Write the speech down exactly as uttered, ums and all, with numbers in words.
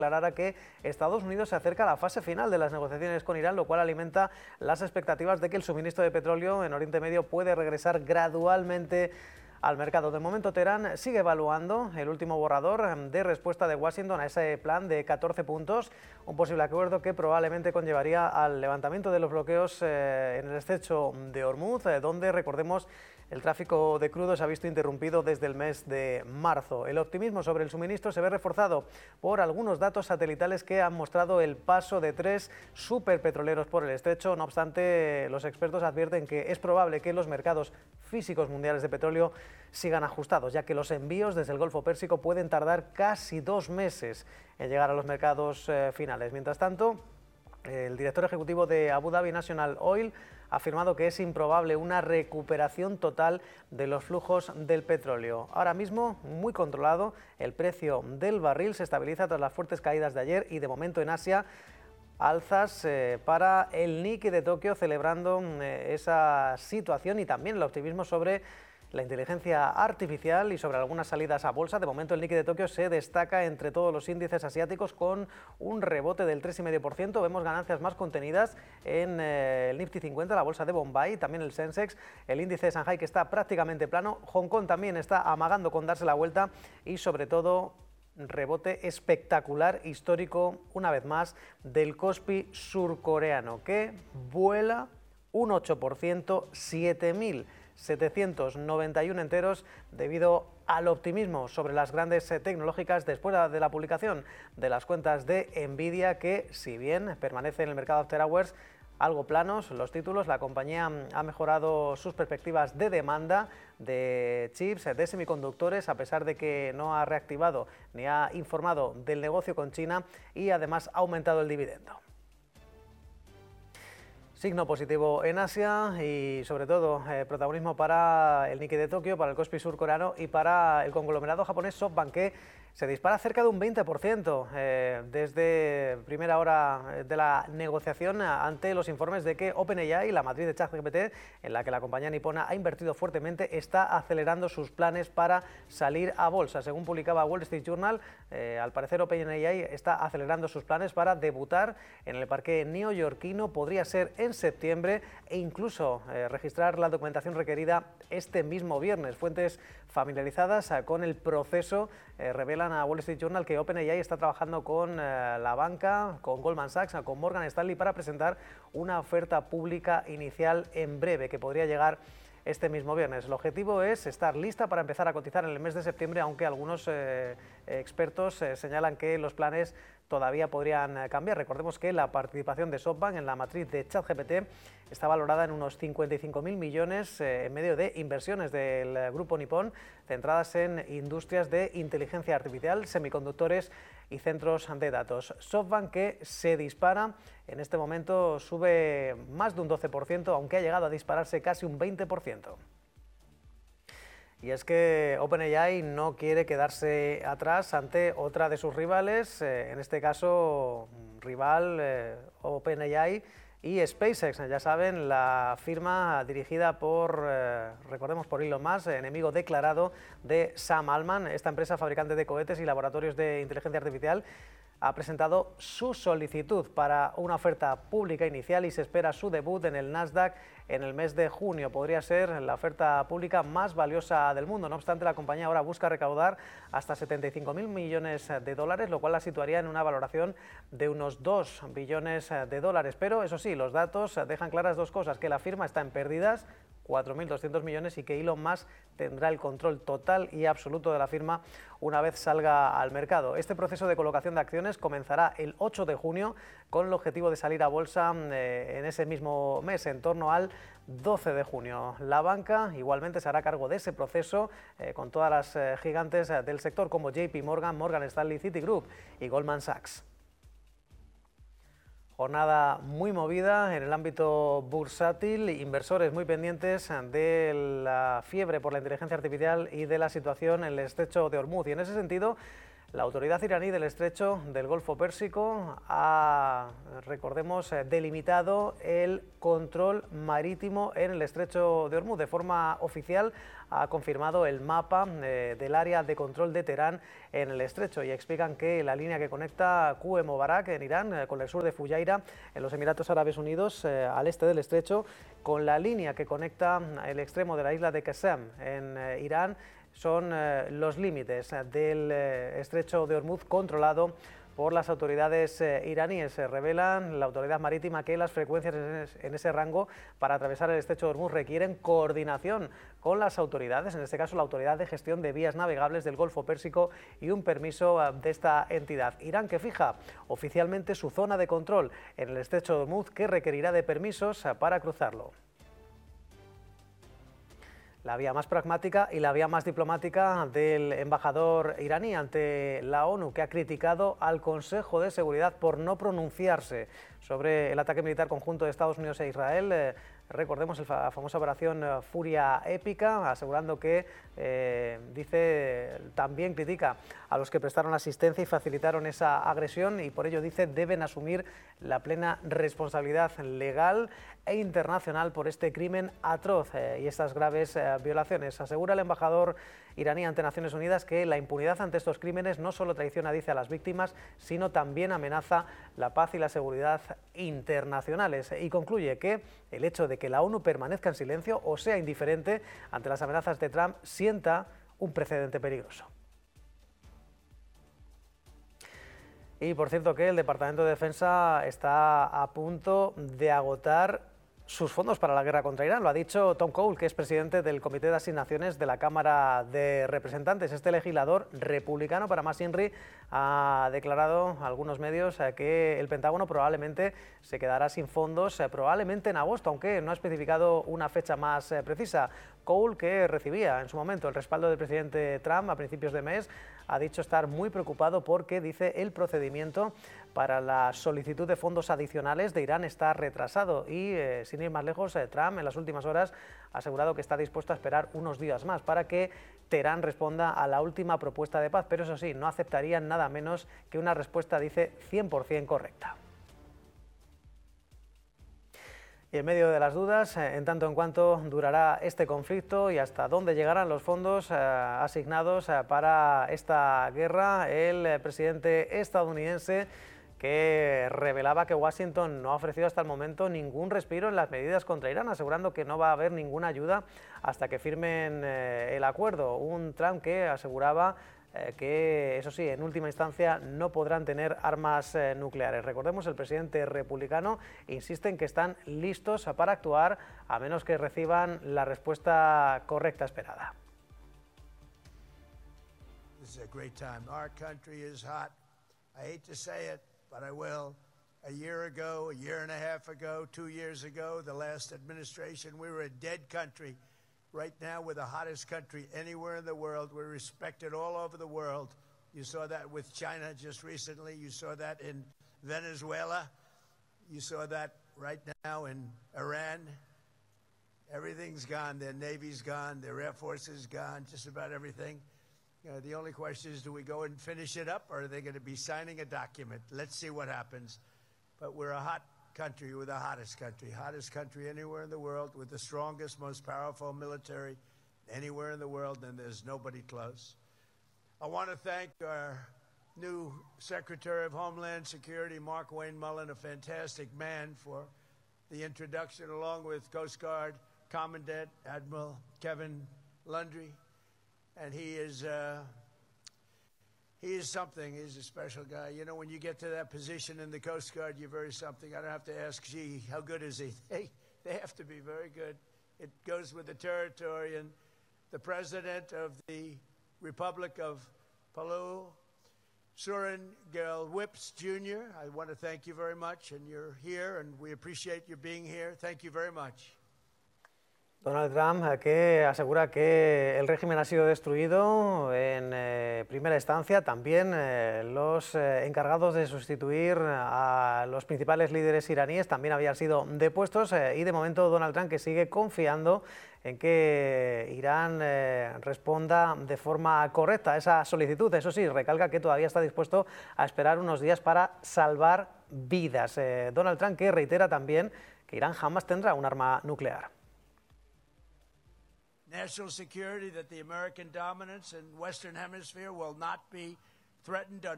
aclarara que Estados Unidos se acerca a la fase final de las negociaciones con Irán, lo cual alimenta las expectativas de que el suministro de petróleo en Oriente Medio puede regresar gradualmente al mercado. De momento, Teherán sigue evaluando el último borrador de respuesta de Washington a ese plan de catorce puntos, un posible acuerdo que probablemente conllevaría al levantamiento de los bloqueos eh, en el estrecho de Hormuz, eh, donde, recordemos, el tráfico de crudo se ha visto interrumpido desde el mes de marzo. El optimismo sobre el suministro se ve reforzado por algunos datos satelitales que han mostrado el paso de tres superpetroleros por el estrecho. No obstante, los expertos advierten que es probable que los mercados físicos mundiales de petróleo sigan ajustados, ya que los envíos desde el Golfo Pérsico pueden tardar casi dos meses en llegar a los mercados eh, finales. Mientras tanto, el director ejecutivo de Abu Dhabi National Oil ha afirmado que es improbable una recuperación total de los flujos del petróleo. Ahora mismo, muy controlado, el precio del barril se estabiliza tras las fuertes caídas de ayer y de momento en Asia alzas eh, para el Nikkei de Tokio, celebrando eh, esa situación y también el optimismo sobre la inteligencia artificial y sobre algunas salidas a bolsa. De momento el Nikkei de Tokio se destaca entre todos los índices asiáticos con un rebote del tres coma cinco por ciento. Vemos ganancias más contenidas en eh, el Nifty cincuenta, la bolsa de Bombay, también el Sensex, el índice de Shanghai que está prácticamente plano. Hong Kong también está amagando con darse la vuelta y sobre todo rebote espectacular, histórico, una vez más, del Kospi surcoreano que vuela un ocho por ciento, siete mil setecientos noventa y uno enteros, debido al optimismo sobre las grandes eh, tecnológicas después de la publicación de las cuentas de Nvidia, que si bien permanece en el mercado after hours algo planos los títulos, la compañía ha mejorado sus perspectivas de demanda de chips, de semiconductores, a pesar de que no ha reactivado ni ha informado del negocio con China, y además ha aumentado el dividendo. Signo positivo en Asia y sobre todo eh, protagonismo para el Nikkei de Tokio, para el Kospi surcoreano y para el conglomerado japonés SoftBank, que se dispara cerca de un veinte por ciento eh, desde primera hora de la negociación ante los informes de que OpenAI, la matriz de ChatGPT, en la que la compañía nipona ha invertido fuertemente, está acelerando sus planes para salir a bolsa. Según publicaba Wall Street Journal, eh, al parecer OpenAI está acelerando sus planes para debutar en el parque neoyorquino, podría ser en septiembre, e incluso eh, registrar la documentación requerida este mismo viernes. Fuentes familiarizadas eh, con el proceso eh, revelan a Wall Street Journal que OpenAI está trabajando con eh, la banca, con Goldman Sachs, con Morgan Stanley, para presentar una oferta pública inicial en breve, que podría llegar este mismo viernes. El objetivo es estar lista para empezar a cotizar en el mes de septiembre, aunque algunos eh, expertos eh, señalan que los planes todavía podrían eh, cambiar. Recordemos que la participación de SoftBank en la matriz de ChatGPT está valorada en unos cincuenta y cinco mil millones eh, en medio de inversiones del eh, grupo nipón, centradas en industrias de inteligencia artificial, semiconductores y centros de datos. SoftBank, que se dispara, en este momento sube más de un doce por ciento, aunque ha llegado a dispararse casi un veinte por ciento. Y es que OpenAI no quiere quedarse atrás ante otra de sus rivales, eh, en este caso rival eh, OpenAI y SpaceX. Ya saben, la firma dirigida por, eh, recordemos, por Elon Musk, enemigo declarado de Sam Altman. Esta empresa fabricante de cohetes y laboratorios de inteligencia artificial ha presentado su solicitud para una oferta pública inicial y se espera su debut en el Nasdaq en el mes de junio. Podría ser la oferta pública más valiosa del mundo. No obstante, la compañía ahora busca recaudar hasta setenta y cinco mil millones de dólares, lo cual la situaría en una valoración de unos dos billones de dólares. Pero eso sí, los datos dejan claras dos cosas: que la firma está en pérdidas, cuatro mil doscientos millones, y que Elon Musk tendrá el control total y absoluto de la firma una vez salga al mercado. Este proceso de colocación de acciones comenzará el ocho de junio con el objetivo de salir a bolsa eh, en ese mismo mes, en torno al doce de junio. La banca igualmente se hará cargo de ese proceso eh, con todas las eh, gigantes eh, del sector como J P Morgan, Morgan Stanley, Citigroup y Goldman Sachs. Jornada muy movida en el ámbito bursátil, inversores muy pendientes de la fiebre por la inteligencia artificial y de la situación en el estrecho de Hormuz. Y en ese sentido, La autoridad iraní del estrecho del Golfo Pérsico ha, recordemos, delimitado el control marítimo en el estrecho de Hormuz. De forma oficial ha confirmado el mapa eh, del área de control de Teherán en el estrecho y explican que la línea que conecta Qum Mubarak en Irán eh, con el sur de Fujairah en los Emiratos Árabes Unidos eh, al este del estrecho, con la línea que conecta el extremo de la isla de Qasem en eh, Irán, son eh, los límites del eh, estrecho de Hormuz controlado por las autoridades eh, iraníes. Se revelan la autoridad marítima que las frecuencias en ese, en ese rango para atravesar el estrecho de Hormuz requieren coordinación con las autoridades, en este caso la Autoridad de Gestión de Vías Navegables del Golfo Pérsico y un permiso eh, de esta entidad. Irán, que fija oficialmente su zona de control en el estrecho de Hormuz, que requerirá de permisos eh, para cruzarlo. La vía más pragmática y la vía más diplomática del embajador iraní ante la ONU, que ha criticado al Consejo de Seguridad por no pronunciarse sobre el ataque militar conjunto de Estados Unidos e Israel. Eh, recordemos la famosa operación Furia Épica, asegurando que, eh, dice, también critica a los que prestaron asistencia y facilitaron esa agresión y por ello, dice, deben asumir la plena responsabilidad legal e internacional por este crimen atroz eh, y estas graves eh, violaciones. Asegura el embajador iraní ante Naciones Unidas que la impunidad ante estos crímenes no solo traiciona, dice, a las víctimas, sino también amenaza la paz y la seguridad internacionales. Y concluye que el hecho de que la ONU permanezca en silencio o sea indiferente ante las amenazas de Trump sienta un precedente peligroso. Y por cierto que el Departamento de Defensa está a punto de agotar sus fondos para la guerra contra Irán. Lo ha dicho Tom Cole, que es presidente del Comité de Asignaciones de la Cámara de Representantes. Este legislador republicano, para más INRI, ha declarado a algunos medios que el Pentágono probablemente se quedará sin fondos, probablemente en agosto, aunque no ha especificado una fecha más precisa. Cole, que recibía en su momento el respaldo del presidente Trump a principios de mes, ha dicho estar muy preocupado porque, dice, el procedimiento para la solicitud de fondos adicionales de Irán está retrasado y, eh, sin ir más lejos, eh, Trump en las últimas horas ha asegurado que está dispuesto a esperar unos días más para que Teherán responda a la última propuesta de paz, pero eso sí, no aceptarían nada menos que una respuesta, dice, cien por cien correcta. Y en medio de las dudas, en tanto en cuanto durará este conflicto y hasta dónde llegarán los fondos eh, asignados eh, para esta guerra, el presidente estadounidense, que revelaba que Washington no ha ofrecido hasta el momento ningún respiro en las medidas contra Irán, asegurando que no va a haber ninguna ayuda hasta que firmen eh, el acuerdo. Un Trump que aseguraba Eh, que, eso sí, en última instancia no podrán tener armas eh, nucleares. Recordemos, el presidente republicano insiste en que están listos para actuar a menos que reciban la respuesta correcta esperada. This is a great time. Our country is hot. I hate to say it, but I will. A year ago, a year and a half ago, two years ago, the last administration, we were a dead country. Right now, we're the hottest country anywhere in the world. We're respected all over the world. You saw that with China just recently. You saw that in Venezuela. You saw that right now in Iran. Everything's gone. Their Navy's gone. Their Air Force is gone. Just about everything. You know, the only question is, do we go and finish it up, or are they going to be signing a document? Let's see what happens. But we're a hot country, we're the hottest country, hottest country anywhere in the world, with the strongest, most powerful military anywhere in the world, and there's nobody close. I want to thank our new Secretary of Homeland Security, Mark Wayne Mullen, a fantastic man, for the introduction, along with Coast Guard Commandant Admiral Kevin Lundry. And he is uh, he is something. He's a special guy. You know, when you get to that position in the Coast Guard, you're very something. I don't have to ask, gee, how good is he? They, they have to be very good. It goes with the territory. And the President of the Republic of Palau, Surin Gel Whips, Junior, I want to thank you very much. And you're here, and we appreciate you being here. Thank you very much. Donald Trump, que asegura que el régimen ha sido destruido en eh, primera instancia. También eh, los eh, encargados de sustituir a los principales líderes iraníes también habían sido depuestos eh, y de momento Donald Trump que sigue confiando en que Irán eh, responda de forma correcta a esa solicitud. Eso sí, recalca que todavía está dispuesto a esperar unos días para salvar vidas. Eh, Donald Trump que reitera también que Irán jamás tendrá un arma nuclear. National security, that the American dominance in Western Hemisphere will not be threatened